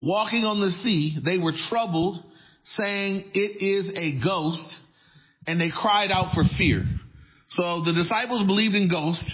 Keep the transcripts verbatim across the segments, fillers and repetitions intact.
walking on the sea, they were troubled, saying, it is a ghost, and they cried out for fear. So the disciples believed in ghosts.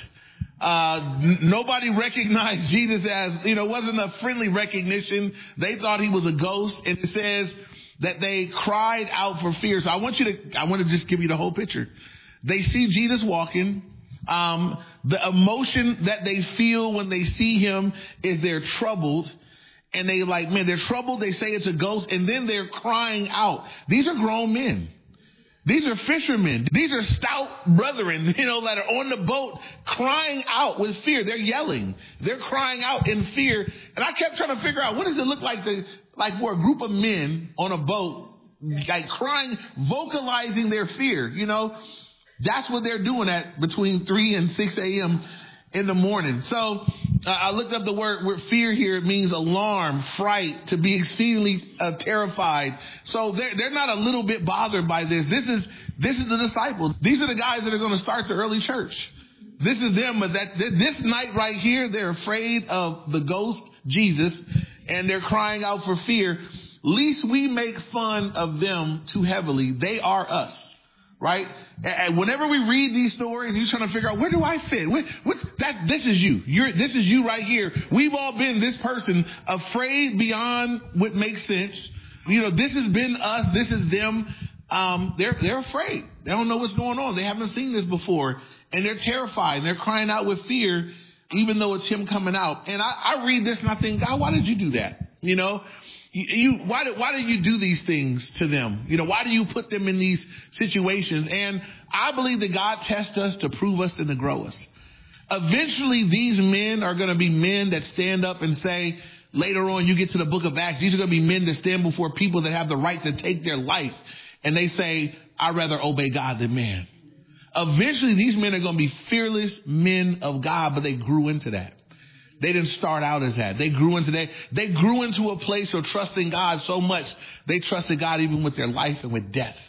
Uh, n- nobody recognized Jesus as, you know, it wasn't a friendly recognition. They thought he was a ghost. And it says that they cried out for fear. So I want you to, I want to just give you the whole picture. They see Jesus walking. Um, the emotion that they feel when they see him is they're troubled. And they like, man, they're troubled. They say it's a ghost. And then they're crying out. These are grown men. These are fishermen. These are stout brethren, you know, that are on the boat crying out with fear. They're yelling. They're crying out in fear. And I kept trying to figure out, what does it look like to, like for a group of men on a boat, like crying, vocalizing their fear, you know? That's what they're doing at between three and six a.m. in the morning. So uh, I looked up the word, word fear here. It means alarm, fright, to be exceedingly uh, terrified. So they're, they're not a little bit bothered by this. This is, this is the disciples. These are the guys that are going to start the early church. This is them. But that this night right here, they're afraid of the ghost, Jesus, and they're crying out for fear. Least we make fun of them too heavily. They are us. Right? And whenever we read these stories, you're trying to figure out, where do I fit? What, what's that? This is you. You're, this is you right here. We've all been this person, afraid beyond what makes sense. You know, this has been us. This is them. Um, they're, they're afraid. They don't know what's going on. They haven't seen this before, and they're terrified, and they're crying out with fear, even though it's him coming out. And I, I read this and I think, God, why did you do that? You know? You, you, why do, why do you do these things to them? You know, why do you put them in these situations? And I believe that God tests us to prove us and to grow us. Eventually, these men are going to be men that stand up and say, later on, you get to the book of Acts, these are going to be men that stand before people that have the right to take their life. And they say, I'd rather obey God than man. Eventually, these men are going to be fearless men of God, but they grew into that. They didn't start out as that. They grew into that. They grew into a place of trusting God so much, they trusted God even with their life and with death.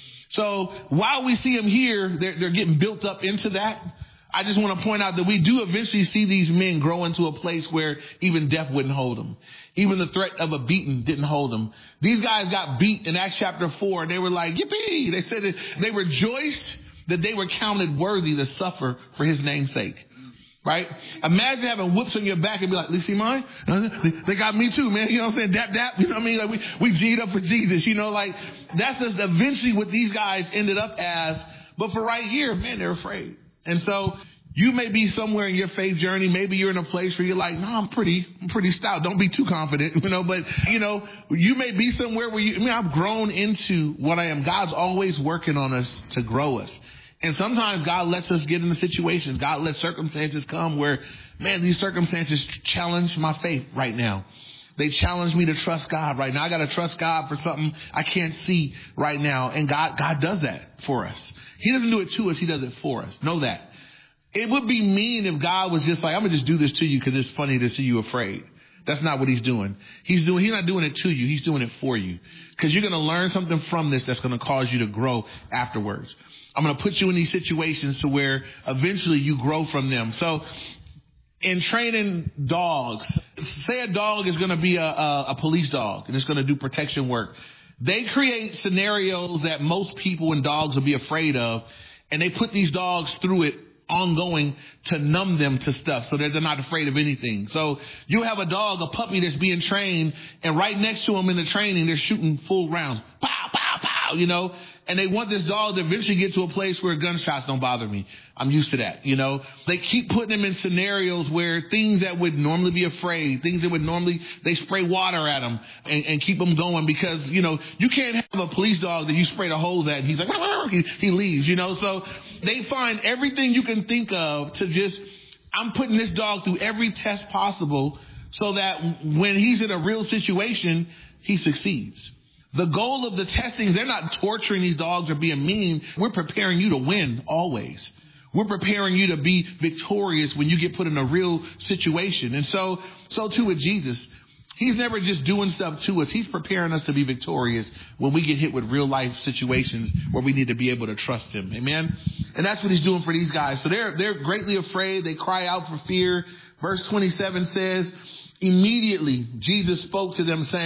So while we see them here, they're, they're getting built up into that. I just want to point out that we do eventually see these men grow into a place where even death wouldn't hold them. Even the threat of a beating didn't hold them. These guys got beat in Acts chapter four. And they were like, yippee. They said that they rejoiced that they were counted worthy to suffer for his name's sake. Right? Imagine having whoops on your back and be like, you see mine? They got me too, man. You know what I'm saying? Dap, dap. You know what I mean? Like we, we G'd up for Jesus. You know, like that's just eventually what these guys ended up as. But for right here, man, they're afraid. And so you may be somewhere in your faith journey. Maybe you're in a place where you're like, no, I'm pretty, I'm pretty stout. Don't be too confident, you know, but you know, you may be somewhere where you, I mean, I've grown into what I am. God's always working on us to grow us. And sometimes God lets us get into situations. God lets circumstances come where, man, these circumstances challenge my faith right now. They challenge me to trust God right now. I got to trust God for something I can't see right now. And God, God does that for us. He doesn't do it to us. He does it for us. Know that. It would be mean if God was just like, I'm going to just do this to you because it's funny to see you afraid. That's not what he's doing. He's doing, he's not doing it to you. He's doing it for you because you're going to learn something from this that's going to cause you to grow afterwards. I'm going to put you in these situations to where eventually you grow from them. So in training dogs, say a dog is going to be a, a, a police dog and it's going to do protection work. They create scenarios that most people and dogs will be afraid of, and they put these dogs through it ongoing to numb them to stuff so that they're not afraid of anything. So you have a dog, a puppy that's being trained, and right next to them in the training, they're shooting full rounds. Pow, pow, pow, you know, and they want this dog to eventually get to a place where gunshots don't bother me. I'm used to that, you know. They keep putting them in scenarios where things that would normally be afraid, things that would normally, they spray water at them and, and keep them going because, you know, you can't have a police dog that you spray the hose at and he's like, he, he leaves, you know. So they find everything you can think of to just, I'm putting this dog through every test possible so that when he's in a real situation, he succeeds. The goal of the testing, they're not torturing these dogs or being mean. We're preparing you to win always. We're preparing you to be victorious when you get put in a real situation. And so, so too with Jesus. He's never just doing stuff to us. He's preparing us to be victorious when we get hit with real life situations where we need to be able to trust him. Amen. And that's what he's doing for these guys. So they're, they're greatly afraid. They cry out for fear. Verse twenty-seven says, Immediately, Jesus spoke to them saying,